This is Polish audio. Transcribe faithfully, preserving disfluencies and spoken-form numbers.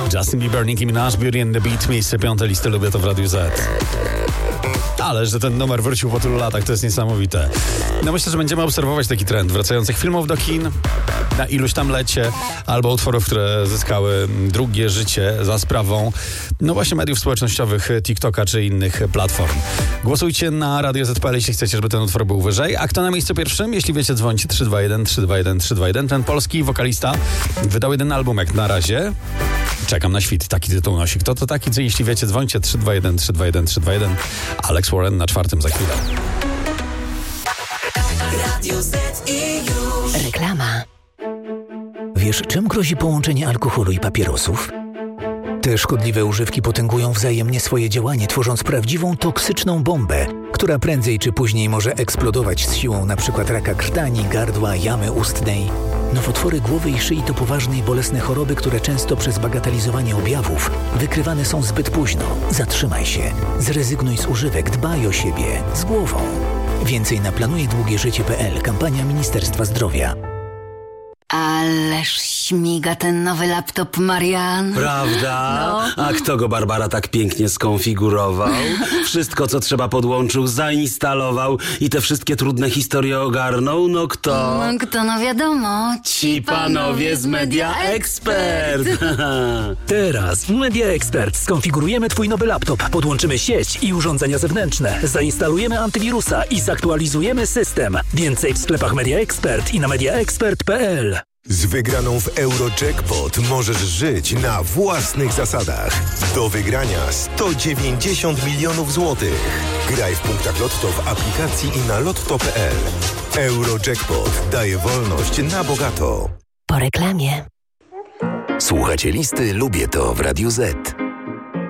Justin Bieber, Nicki Minaj, Beauty and the Beat, miejsce piąte listy Lubię to w Radiu Z. Ale że ten numer wrócił po tylu latach, to jest niesamowite. No myślę, że będziemy obserwować taki trend wracających filmów do kin na iluś tam lecie, albo utworów, które zyskały drugie życie za sprawą, no właśnie mediów społecznościowych, TikToka czy innych platform. Głosujcie na radio zet kropka pe el, jeśli chcecie, żeby ten utwór był wyżej. A kto na miejscu pierwszym? Jeśli wiecie, dzwońcie trzy dwa jeden trzy dwa jeden trzy dwa jeden. Ten polski wokalista wydał jeden albumek na razie. Czekam na świt, taki tytuł nosi. Kto to taki? Co jeśli wiecie, dzwońcie trzy dwa jeden trzy dwa jeden trzy dwa jeden. Alex Warren na czwartym za chwilę. Radio Z i już. Reklama. Wiesz, czym grozi połączenie alkoholu i papierosów? Te szkodliwe używki potęgują wzajemnie swoje działanie, tworząc prawdziwą toksyczną bombę, która prędzej czy później może eksplodować z siłą np. raka krtani, gardła, jamy ustnej. Nowotwory głowy i szyi to poważne i bolesne choroby, które często przez bagatelizowanie objawów wykrywane są zbyt późno. Zatrzymaj się, zrezygnuj z używek, dbaj o siebie, z głową. Więcej na planuję długie życie kropka pe el. Kampania Ministerstwa Zdrowia. Ależ śmiga ten nowy laptop, Marian. Prawda? No. A kto go, Barbara, tak pięknie skonfigurował? Wszystko, co trzeba, podłączył, zainstalował i te wszystkie trudne historie ogarnął? No kto? No kto, no wiadomo. Ci panowie z Media Expert. Teraz w Media Expert skonfigurujemy twój nowy laptop, podłączymy sieć i urządzenia zewnętrzne, zainstalujemy antywirusa i zaktualizujemy system. Więcej w sklepach Media Expert i na media expert kropka pe el. Z wygraną w Eurojackpot możesz żyć na własnych zasadach. Do wygrania sto dziewięćdziesiąt milionów złotych. Graj w punktach Lotto w aplikacji i na lotto kropka pe el. Eurojackpot daje wolność na bogato. Po reklamie. Słuchacie listy Lubię to w Radiu Z.